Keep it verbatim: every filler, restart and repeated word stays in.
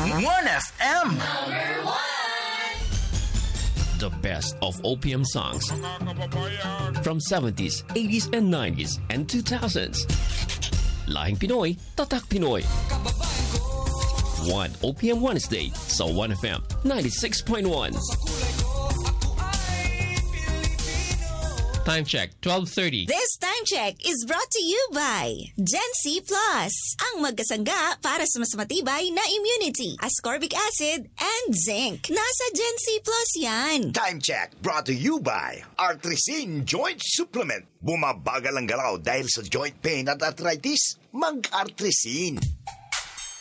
one F M. The best of O P M songs from seventies, eighties, and nineties, and two thousands. Lahing Pinoy, Tatak Pinoy. One O P M Wednesday sa one F M ninety-six point one. Time check, twelve thirty. This time check is brought to you by Gen C Plus, ang magkasangga para sa mas matibay na immunity, ascorbic acid, and zinc. Nasa Gen C Plus yan. Time check brought to you by Artrisin Joint Supplement. Bumabagal ang galaw dahil sa joint pain at arthritis. Mag-Artrisin.